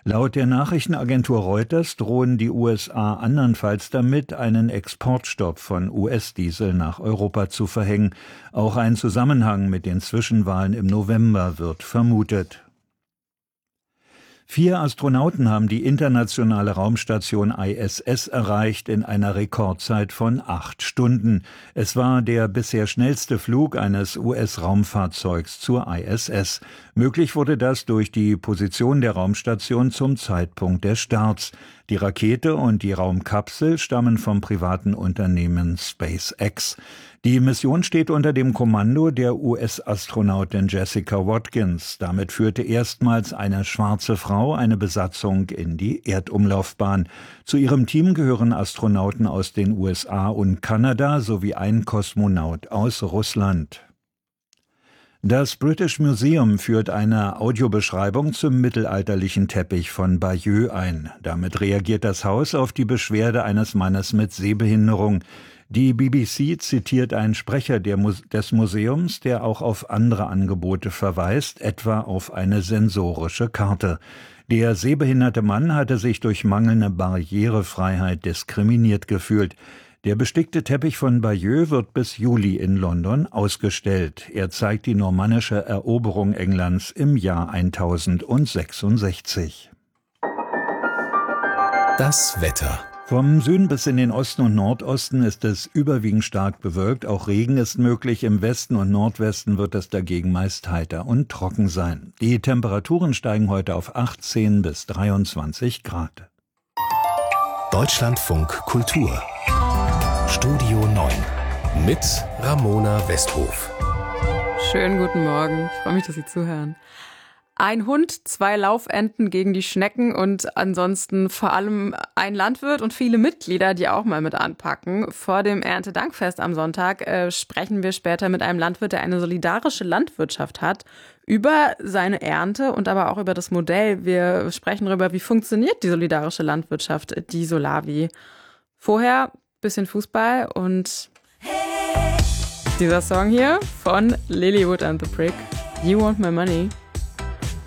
Laut der Nachrichtenagentur Reuters drohen die USA andernfalls damit, einen Exportstopp von US-Diesel nach Europa zu verhängen. Auch ein Zusammenhang mit den Zwischenwahlen im November wird vermutet. 4 Astronauten haben die internationale Raumstation ISS erreicht in einer Rekordzeit von 8 Stunden. Es war der bisher schnellste Flug eines US-Raumfahrzeugs zur ISS. Möglich wurde das durch die Position der Raumstation zum Zeitpunkt des Starts. Die Rakete und die Raumkapsel stammen vom privaten Unternehmen SpaceX. Die Mission steht unter dem Kommando der US-Astronautin Jessica Watkins. Damit führte erstmals eine schwarze Frau eine Besatzung in die Erdumlaufbahn. Zu ihrem Team gehören Astronauten aus den USA und Kanada sowie ein Kosmonaut aus Russland. Das British Museum führt eine Audiobeschreibung zum mittelalterlichen Teppich von Bayeux ein. Damit reagiert das Haus auf die Beschwerde eines Mannes mit Sehbehinderung. Die BBC zitiert einen Sprecher des Museums, der auch auf andere Angebote verweist, etwa auf eine sensorische Karte. Der sehbehinderte Mann hatte sich durch mangelnde Barrierefreiheit diskriminiert gefühlt. Der bestickte Teppich von Bayeux wird bis Juli in London ausgestellt. Er zeigt die normannische Eroberung Englands im Jahr 1066. Das Wetter. Vom Süden bis in den Osten und Nordosten ist es überwiegend stark bewölkt. Auch Regen ist möglich. Im Westen und Nordwesten wird es dagegen meist heiter und trocken sein. Die Temperaturen steigen heute auf 18 bis 23 Grad. Deutschlandfunk Kultur. Studio 9 mit Ramona Westhof. Schönen guten Morgen. Ich freue mich, dass Sie zuhören. Ein Hund, 2 Laufenten gegen die Schnecken und ansonsten vor allem ein Landwirt und viele Mitglieder, die auch mal mit anpacken. Vor dem Erntedankfest am Sonntag sprechen wir später mit einem Landwirt, der eine solidarische Landwirtschaft hat, über seine Ernte und aber auch über das Modell. Wir sprechen darüber, wie funktioniert die solidarische Landwirtschaft, die Solavi. Vorher bisschen Fußball und dieser Song hier von Lilywood and the Prick, You Want My Money.